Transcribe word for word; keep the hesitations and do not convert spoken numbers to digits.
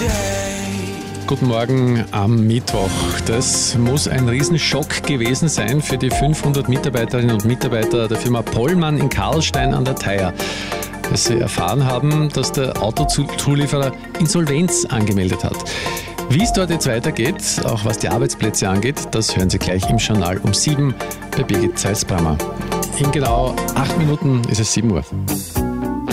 Guten Morgen am Mittwoch. Das muss ein Riesenschock gewesen sein für die fünfhundert Mitarbeiterinnen und Mitarbeiter der Firma Pollmann in Karlstein an der Theier, als sie erfahren haben, dass der Autozulieferer Insolvenz angemeldet hat. Wie es dort jetzt weitergeht, auch was die Arbeitsplätze angeht, das hören Sie gleich im Journal um sieben bei Birgit Zeisbrammer. In genau acht Minuten ist es sieben Uhr.